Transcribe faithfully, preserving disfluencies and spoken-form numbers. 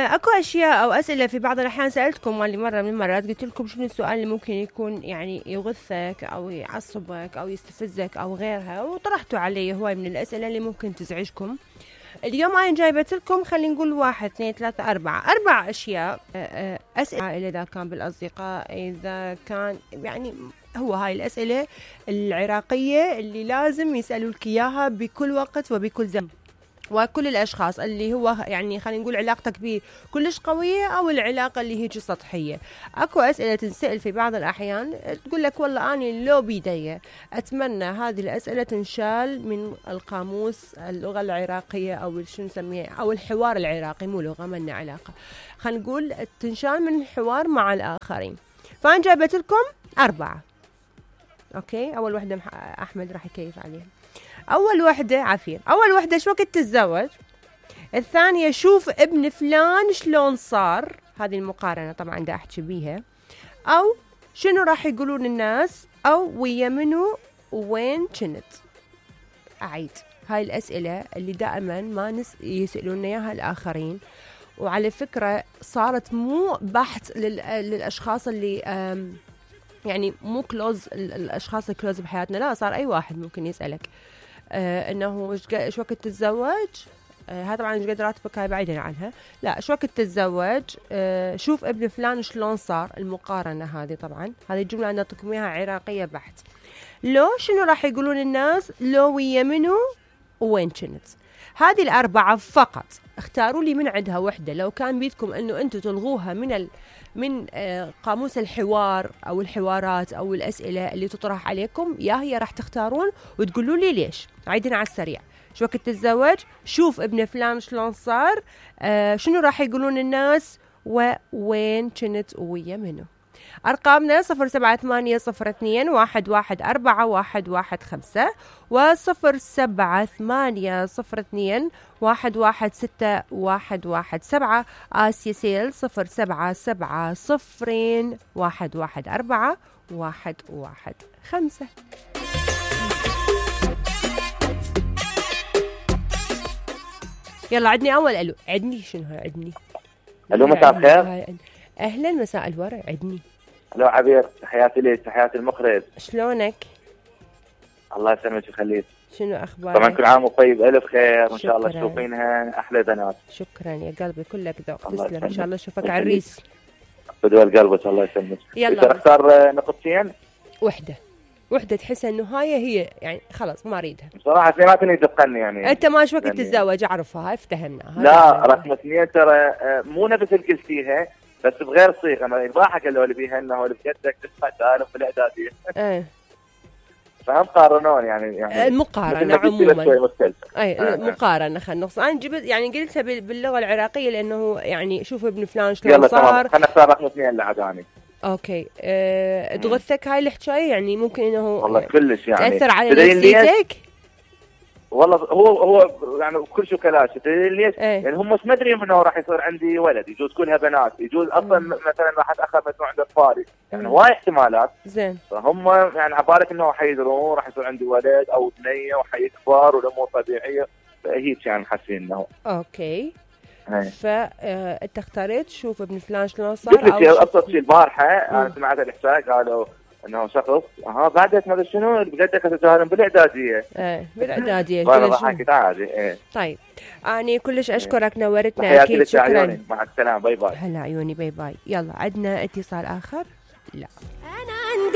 اكو اشياء او اسئله في بعض الاحيان سالتكم واللي مره من المرات قلت لكم شنو السؤال اللي ممكن يكون يعني يغثك او يعصبك او يستفزك او غيرها، وطرحتوا علي هواي من الاسئله اللي ممكن تزعجكم. اليوم انا جايبت لكم خلينا نقول واحد اثنين ثلاثة أربعة أربع أشياء أسئلة إذا كان بالأصدقاء، إذا كان يعني هو هاي الأسئلة العراقية اللي لازم يسألوا لك إياها بكل وقت وبكل زمن، وكل الأشخاص اللي هو يعني خلينا نقول علاقتك به كلش قوية أو العلاقة اللي هيك سطحية. أكو أسئلة تنسأل في بعض الأحيان تقول لك والله أنا لو بيدي أتمنى هذه الأسئلة تنشال من القاموس اللغة العراقية أو شو نسميها أو الحوار العراقي، مو لغة منا علاقة، خلينا نقول تنشال من الحوار مع الآخرين. فأنا جابت لكم أربعة. أوكي، أول واحدة أحمد راح يكيف عليها. أول وحدة عفير، أول وحدة شو وقت تتزوج. الثانية شوف ابن فلان شلون صار، هذه المقارنة طبعا دا أحكي بيها. أو شنو راح يقولون الناس، أو ويا منو وين كنت. أعيد هاي الأسئلة اللي دائما ما نس يسألون إياها الآخرين، وعلى فكرة صارت مو بحث لل... للأشخاص اللي يعني مو كلوز، الأشخاص الكلوز بحياتنا، لا صار أي واحد ممكن يسألك آه انه ايش وقت تتزوج. آه هذا طبعا ايش قد راتبك، هاي بعيدا عنها. لا ايش وقت تتزوج، آه شوف ابن فلان شلون صار. المقارنه هذه طبعا هذه الجمله انا اعطيكم اياها عراقيه بحت. لو شنو راح يقولون الناس، لو ويا منو وين كنت. هذه الاربعه فقط اختاروا لي من عندها وحده، لو كان بيدكم انه انتم تلغوها من ال من قاموس الحوار أو الحوارات أو الأسئلة اللي تطرح عليكم، يا هي راح تختارون وتقولوا لي ليش. عيدنا على السريع، شو وقت تتزوج، شوف ابن فلان شلون صار، آه شنو راح يقولون الناس، ووين كنت ويا منو. أرقامنا صفر سبعة ثمانية صفر اثنين واحد واحد أربعة واحد واحد خمسة وصفر سبعة ثمانية صفر اثنين واحد واحد ستة واحد واحد سبعة. آسيا سيل صفر سبعة سبعة صفرين واحد واحد أربعة واحد واحد خمسة. يلا عدني أول ألو. عدني شنو هاي عدني. ألو مساء الخير. أهلا مساء الورع. عدني. الو عبير، تحياتي لك، تحياتي المخرج. شلونك؟ الله يسلمك ويخليك. شنو اخبارك؟ طبعا كل عام وطيب، الف خير وان شاء الله تشوفينها احلى بنات. شكرا يا قلبي، كلك ذوق، تسلم. ان شاء الله اشوفك عريس. بدول قلبك الله يسلمك. يلا اختار نقطتين. وحده وحده تحس انه هاي هي يعني خلاص ما اريدها بصراحه ما تني تدقني يعني. انت ما شو وقت تتزوج اعرفها، هاي افتهمنا. لا رقم اثنين ترى مو نفس اللي قلتيها بس بغير صيغه، ما الباحه قالوا لي بيها انه اللي بجدك تسمع تعالوا في الاعداديه. ايه فهم قارنون يعني يعني المقارنه عموما. اي آه المقارنه خلينا نقص. انا جبت يعني قلتها باللغه العراقيه لانه يعني شوف ابن فلان شلون صار. خلينا نختار رقم اثنين اللي عداني. اوكي أه تغثك هاي الحكايه يعني ممكن انه والله كلش يعني تاثر على نفسيتك. والله هو هو يعني كل شو كلاش ليش؟ ايه؟ يعني هم مش مدري انه راح يصير عندي ولد، يجوز كلها بنات، يجوز اصلا مم. مثلا راح اتاخر مجموعه عند اطفالي، يعني هواي احتمالات. زين. فهم يعني عبالك انه حيدرون راح يصير عندي ولد او بنيه وحيكبر والامور طبيعيه، فهيك يعني حاسين انه. اوكي. ايه. فانت اختاريت شوف ابن فلان شلون صار. او ابسط شيء البارحه انا سمعت الاحساء قالوا انه شخص ها بعدك ما ادري شنو بجدك تتجاهلون بالاعداديه. ايه بالاعداديه. والله ضحكت عادي. ايه. طيب اني كلش اشكرك، نورتنا اكيد. شكرا. مع السلامه، باي باي. هلا عيوني، باي باي. يلا عندنا اتصال اخر. لا